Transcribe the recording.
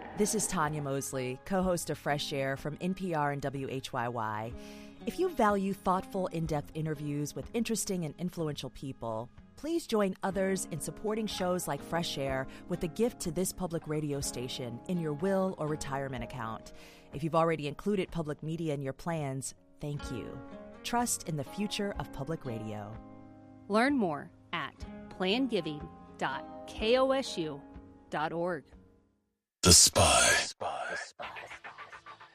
This is Tanya Mosley, co-host of Fresh Air from NPR and WHYY. If you value thoughtful, in-depth interviews with interesting and influential people, please join others in supporting shows like Fresh Air with a gift to this public radio station in your will or retirement account. If you've already included public media in your plans, thank you. Trust in the future of public radio. Learn more at plangiving.kosu.org. The Spy.